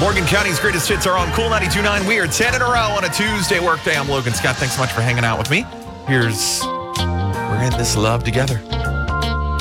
Morgan County's greatest hits are on Cool 92.9. We are 10 in a row on a Tuesday workday. I'm Logan Scott. Thanks so much for hanging out with me. We're in this love together.